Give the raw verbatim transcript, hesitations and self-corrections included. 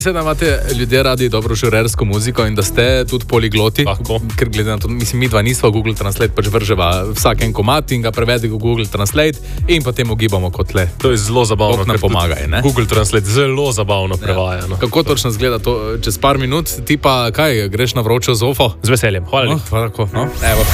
Se da imate ljudje radi dobro žurersko muziko in da ste tudi poligloti, Lahko. ker glede na to, mislim, mi dva nisva Google Translate, pač vrževa vsak en komad in ga prevedi v Google Translate in potem ugibamo kot le. To je zelo zabavno. Bog nam ker tudi pomaga, ne? Google Translate zelo zabavno prevaja. No. Kako točno zgleda to čez par minut? Ti pa kaj, greš na vročo zofo? Z veseljem. Hvala lepa. No, tako, no. Evo.